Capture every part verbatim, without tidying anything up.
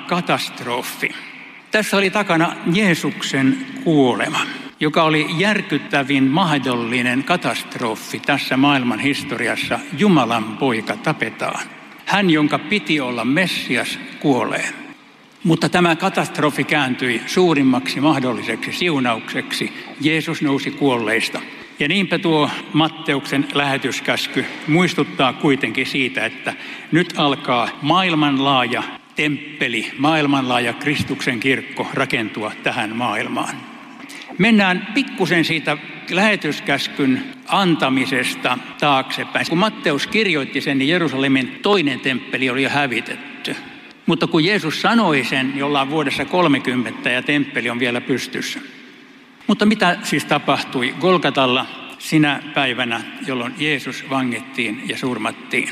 katastrofi. Tässä oli takana Jeesuksen kuolema, joka oli järkyttävin mahdollinen katastrofi tässä maailman historiassa. Jumalan poika tapetaan. Hän, jonka piti olla Messias, kuolee. Mutta tämä katastrofi kääntyi suurimmaksi mahdolliseksi siunaukseksi. Jeesus nousi kuolleista. Ja niinpä tuo Matteuksen lähetyskäsky muistuttaa kuitenkin siitä, että nyt alkaa maailmanlaaja temppeli, maailmanlaaja Kristuksen kirkko rakentua tähän maailmaan. Mennään pikkusen siitä lähetyskäskyn antamisesta taaksepäin. Kun Matteus kirjoitti sen, niin Jerusalemin toinen temppeli oli jo hävitetty. Mutta kun Jeesus sanoi sen, niin ollaan vuodessa kolmekymmentä ja temppeli on vielä pystyssä. Mutta mitä siis tapahtui Golgatalla sinä päivänä, jolloin Jeesus vangittiin ja surmattiin?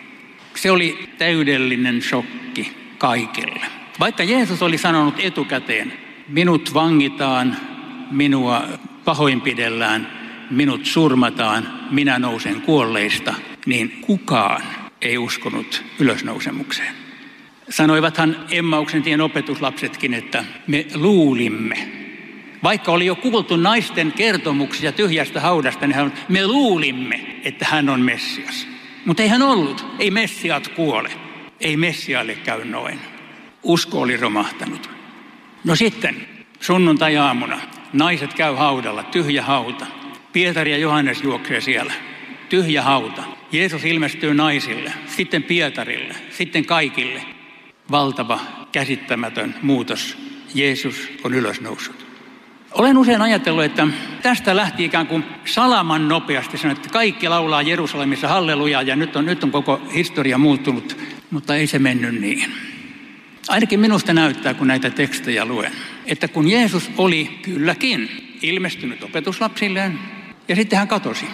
Se oli täydellinen shokki kaikille. Vaikka Jeesus oli sanonut etukäteen, minut vangitaan, minua pahoinpidellään, minut surmataan, minä nousen kuolleista, niin kukaan ei uskonut ylösnousemukseen. Sanoivathan Emmauksen tien opetuslapsetkin, että me luulimme. Vaikka oli jo kuultu naisten kertomuksia tyhjästä haudasta, niin me luulimme, että hän on Messias. Mutta ei hän ollut. Ei Messiat kuole. Ei Messialle käy noin. Usko oli romahtanut. No sitten sunnuntai-aamuna naiset käy haudalla, tyhjä hauta. Pietari ja Johannes juoksee siellä. Tyhjä hauta. Jeesus ilmestyy naisille, sitten Pietarille, sitten kaikille. Valtava, käsittämätön muutos. Jeesus on ylösnoussut. Olen usein ajatellut, että tästä lähti ikään kuin salaman nopeasti sanoa, että kaikki laulaa Jerusalemissa hallelujaa ja nyt on, nyt on koko historia muuttunut, mutta ei se mennyt niin. Ainakin minusta näyttää, kun näitä tekstejä luen, että kun Jeesus oli kylläkin ilmestynyt opetuslapsilleen ja sitten hän katosi.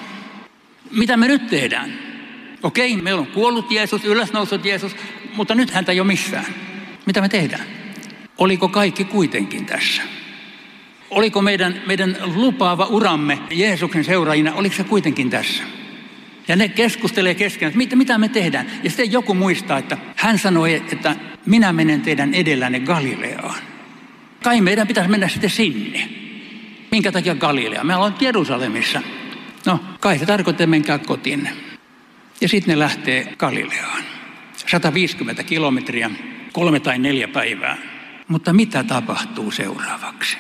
Mitä me nyt tehdään? Okei, meillä on kuollut Jeesus, ylösnoussut Jeesus, mutta nyt häntä ei ole missään. Mitä me tehdään? Oliko kaikki kuitenkin tässä? Oliko meidän, meidän lupaava uramme Jeesuksen seuraajina, oliko se kuitenkin tässä? Ja ne keskustelee keskenään, että mitä, mitä me tehdään. Ja sitten joku muistaa, että hän sanoi, että minä menen teidän edellänne Galileaan. Kai meidän pitäisi mennä sitten sinne. Minkä takia Galilea? Me ollaan Jerusalemissa. No, kai se tarkoittaa, että menkää kotiin. Ja sitten ne lähtee Galileaan. sata viisikymmentä kilometriä, kolme tai neljä päivää. Mutta mitä tapahtuu seuraavaksi?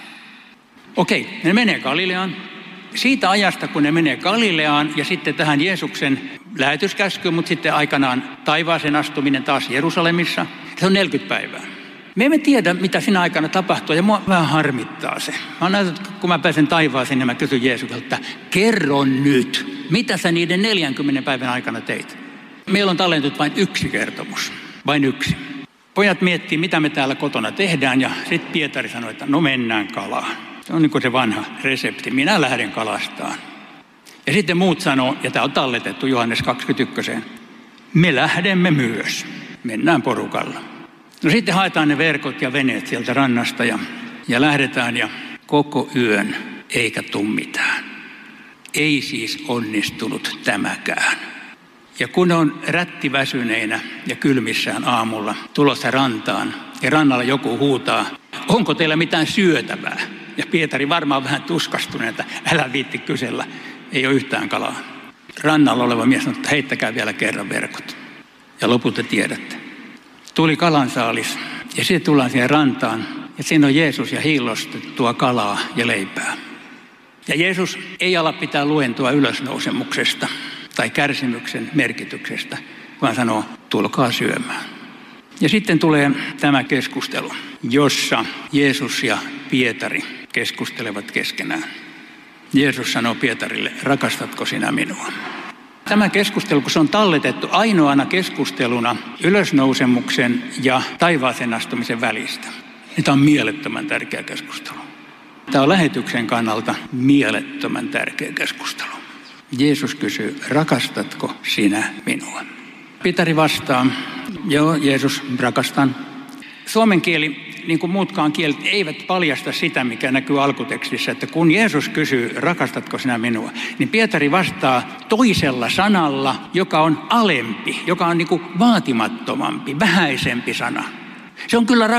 Okei, ne menee Galileaan. Siitä ajasta, kun ne menee Galileaan ja sitten tähän Jeesuksen lähetyskäskyyn, mutta sitten aikanaan taivaaseen astuminen taas Jerusalemissa, se on neljäkymmentä päivää. Me emme tiedä, mitä siinä aikana tapahtuu ja mua vähän harmittaa se. Mä oon näyttänyt, kun mä pääsen taivaaseen, niin mä kysyn Jeesukselta, että kerro nyt, mitä sä niiden neljänkymmenen päivän aikana teit? Meillä on tallentut vain yksi kertomus, vain yksi. Pojat miettii, mitä me täällä kotona tehdään ja sitten Pietari sanoi, että no mennään kalaan. Se on niin kuin se vanha resepti, minä lähden kalastaan. Ja sitten muut sanoo, ja tämä on talletettu Johannes kaksikymmentäyksi, me lähdemme myös, mennään porukalla. No sitten haetaan ne verkot ja veneet sieltä rannasta ja, ja lähdetään ja koko yön eikä tule mitään. Ei siis onnistunut tämäkään. Ja kun on rättiväsyneinä ja kylmissään aamulla tulossa rantaan ja rannalla joku huutaa, onko teillä mitään syötävää? Ja Pietari varmaan vähän tuskastunut, että älä viitti kysellä, ei ole yhtään kalaa. Rannalla oleva mies sanoi, että heittäkää vielä kerran verkot. Ja lopulta tiedätte. Tuli kalansaalis ja sitten tullaan siihen rantaan ja siinä on Jeesus ja hiillostettua kalaa ja leipää. Ja Jeesus ei ala pitää luentoa ylösnousemuksesta tai kärsimyksen merkityksestä, vaan sanoo, tulkaa syömään. Ja sitten tulee tämä keskustelu, jossa Jeesus ja Pietari keskustelevat keskenään. Jeesus sanoo Pietarille, rakastatko sinä minua? Tämä keskustelu, kun se on talletettu ainoana keskusteluna ylösnousemuksen ja taivaaseen astumisen välistä, niin tämä on mielettömän tärkeä keskustelu. Tämä on lähetyksen kannalta mielettömän tärkeä keskustelu. Jeesus kysyy, rakastatko sinä minua? Pietari vastaa, joo Jeesus, rakastan. Suomen kieli, niin kuin muutkaan kielet, eivät paljasta sitä, mikä näkyy alkutekstissä, että kun Jeesus kysyy, rakastatko sinä minua, niin Pietari vastaa toisella sanalla, joka on alempi, joka on niin kuin vaatimattomampi, vähäisempi sana. Se on kyllä